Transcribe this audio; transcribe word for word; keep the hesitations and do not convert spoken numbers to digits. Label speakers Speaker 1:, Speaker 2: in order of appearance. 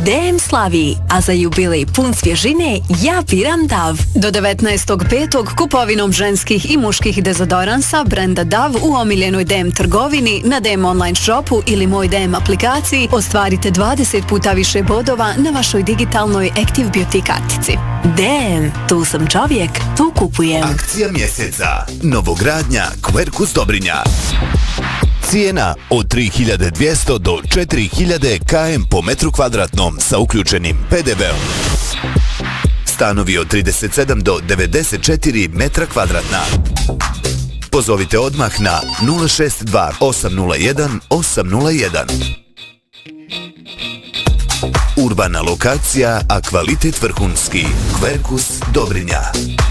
Speaker 1: D M slavi, a za jubilej pun svježine ja biram Dav. Do devetnaestog petog kupovinom ženskih i muških dezodoransa brenda Dav u omiljenoj D M trgovini, na D M online shopu ili moj D M aplikaciji ostvarite dvadeset puta više bodova na vašoj digitalnoj Active Beauty kartici. D M, tu sam čovjek, tu kupujem.
Speaker 2: Akcija mjeseca. Novogradnja Quercus Dobrinja. Cijena od tri hiljade dvjesto do četiri hiljade km po metru kvadratnom sa uključenim P D V-om. Stanovi od trideset sedam do devedeset četiri metra kvadratna. Pozovite odmah na nula šest dva osam nula jedan osam nula jedan. Urbana lokacija, a kvalitet vrhunski. Quercus Dobrinja.